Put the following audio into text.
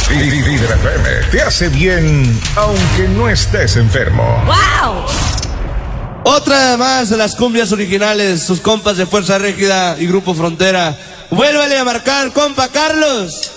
Líder FM te hace bien aunque no estés enfermo. ¡Wow! Otra más de las cumbias originales, sus compas de Fuerza Régida y Grupo Frontera. Vuélvale a marcar, compa Carlos.